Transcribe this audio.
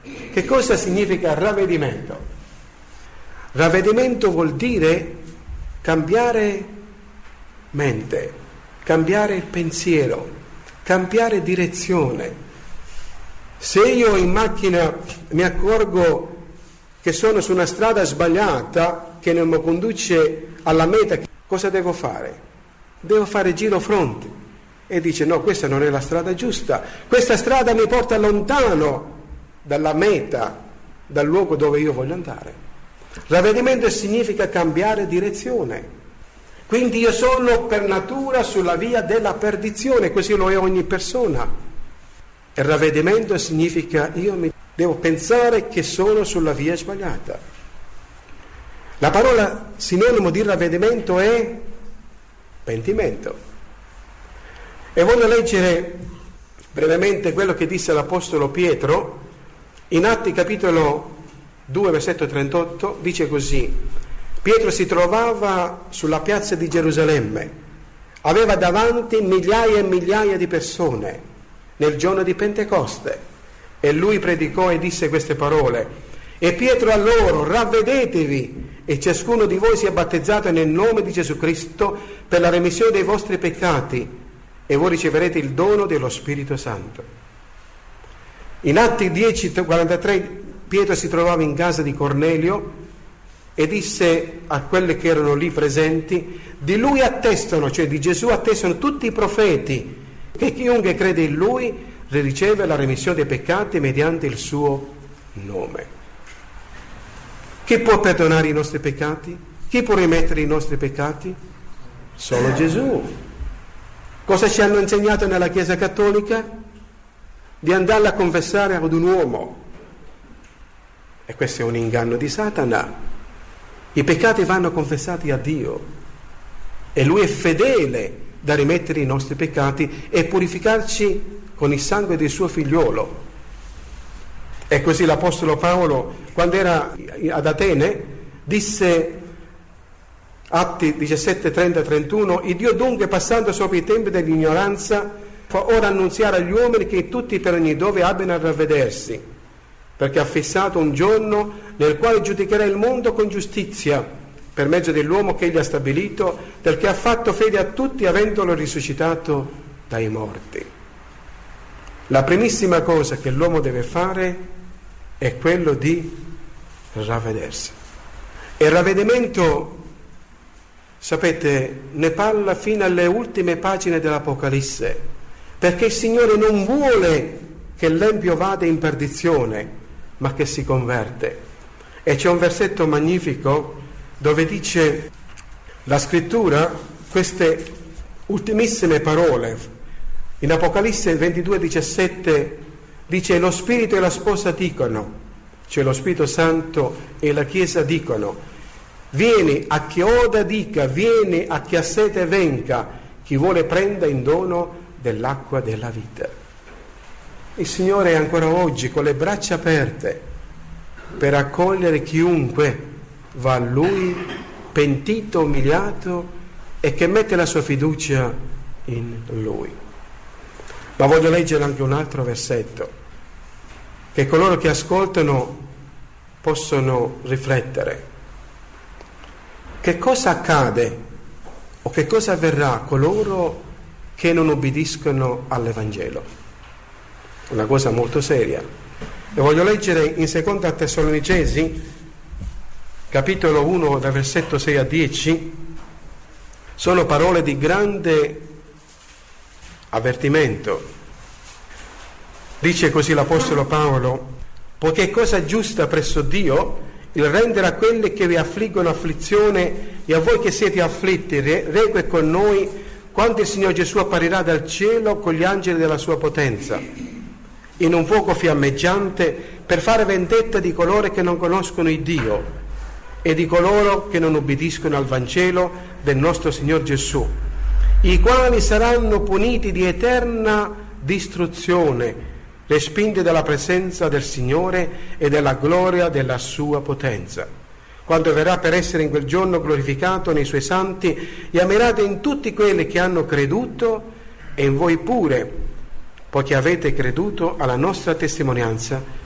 Che cosa significa ravvedimento? Ravvedimento vuol dire cambiare mente, cambiare il pensiero, cambiare direzione. Se io in macchina mi accorgo che sono su una strada sbagliata, che non mi conduce alla meta, cosa devo fare? Devo fare giro fronte e dice no, questa non è la strada giusta, questa strada mi porta lontano dalla meta, dal luogo dove io voglio andare. Ravvedimento significa cambiare direzione. Quindi io sono per natura sulla via della perdizione, così lo è ogni persona. Il ravvedimento significa io devo pensare che sono sulla via sbagliata. La parola sinonimo di ravvedimento è pentimento. E voglio leggere brevemente quello che disse l'Apostolo Pietro in Atti capitolo 2 versetto 38, dice così: Pietro si trovava sulla piazza di Gerusalemme, aveva davanti migliaia e migliaia di persone nel giorno di Pentecoste, e lui predicò e disse queste parole: e Pietro a loro: ravvedetevi e ciascuno di voi sia battezzato nel nome di Gesù Cristo per la remissione dei vostri peccati, e voi riceverete il dono dello Spirito Santo. In Atti 10:43 Pietro si trovava in casa di Cornelio e disse a quelli che erano lì presenti: di lui attestano, cioè di Gesù attestano tutti i profeti, che chiunque crede in lui riceve la remissione dei peccati mediante il suo nome. Chi può perdonare i nostri peccati? Chi può rimettere i nostri peccati? Solo Gesù. Cosa ci hanno insegnato nella Chiesa Cattolica? Di andarla a confessare ad un uomo. E questo è un inganno di Satana. I peccati vanno confessati a Dio e Lui è fedele da rimettere i nostri peccati e purificarci con il sangue del suo figliolo. E così l'Apostolo Paolo, quando era ad Atene, disse, Atti 17:30-31, il Dio dunque, passando sopra i tempi dell'ignoranza, fa ora annunziare agli uomini che tutti per ogni dove abbiano a ravvedersi, perché ha fissato un giorno nel quale giudicherà il mondo con giustizia per mezzo dell'uomo che egli ha stabilito, del che ha fatto fede a tutti avendolo risuscitato dai morti. La primissima cosa che l'uomo deve fare è quello di ravvedersi. E il ravvedimento, sapete, ne parla fino alle ultime pagine dell'Apocalisse, perché il Signore non vuole che l'empio vada in perdizione, ma che si converte. E c'è un versetto magnifico dove dice la scrittura queste ultimissime parole. In Apocalisse 22:17 dice: lo Spirito e la sposa dicono, cioè lo Spirito Santo e la Chiesa dicono: vieni a chi oda dica, vieni a chi ha sete venga, chi vuole prenda in dono dell'acqua della vita. Il Signore è ancora oggi con le braccia aperte per accogliere chiunque va a Lui pentito, umiliato e che mette la sua fiducia in Lui. Ma voglio leggere anche un altro versetto che coloro che ascoltano possono riflettere. Che cosa accade o che cosa avverrà a coloro che non obbediscono all'Evangelo? Una cosa molto seria. E voglio leggere in Seconda Tessalonicesi, capitolo 1, dal versetto 6 a 10, sono parole di grande avvertimento. Dice così l'Apostolo Paolo: poiché è cosa giusta presso Dio il rendere a quelli che vi affliggono afflizione, e a voi che siete afflitti reque con noi quando il Signore Gesù apparirà dal cielo con gli angeli della sua potenza, in un fuoco fiammeggiante, per fare vendetta di coloro che non conoscono il Dio e di coloro che non obbediscono al Vangelo del nostro Signor Gesù, i quali saranno puniti di eterna distruzione, respinti dalla presenza del Signore e della gloria della sua potenza, quando verrà per essere in quel giorno glorificato nei suoi santi e ammirato in tutti quelli che hanno creduto, e in voi pure, poiché avete creduto alla nostra testimonianza